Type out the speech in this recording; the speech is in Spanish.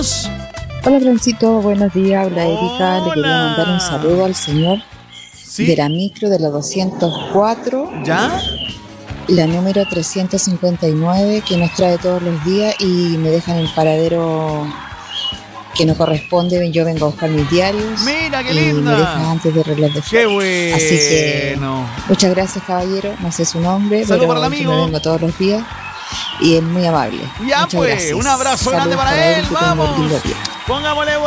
buenos. Hola, Francito, buenos días. Habla Erika. Le quería mandar un saludo al señor de la micro de la 204. ¿Ya? La número 359, que nos trae todos los días y me dejan el paradero que no corresponde. Yo vengo a buscar mis diarios. Mira, qué y linda. me dejan antes de reloj de Qué flores. bueno. Así que muchas gracias, caballero. No sé su nombre, Saludos pero para el amigo. yo me vengo todos los días y es muy amable. Ya muchas pues, gracias. un abrazo Saludos grande para él. que tenga un Vamos. lindo día. Pongámosle